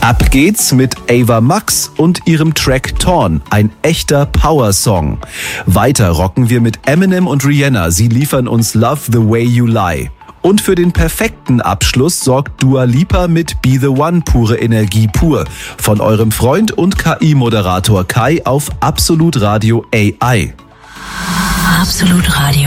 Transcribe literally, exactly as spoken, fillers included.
Ab geht's mit Ava Max und ihrem Track Torn, ein echter Power-Song. Weiter rocken wir mit Eminem und Rihanna, sie liefern uns Love the Way You Lie. Und für den perfekten Abschluss sorgt Dua Lipa mit Be the One, pure Energie pur. Von eurem Freund und K I-Moderator Kai auf Absolut Radio A I. Absolut Radio.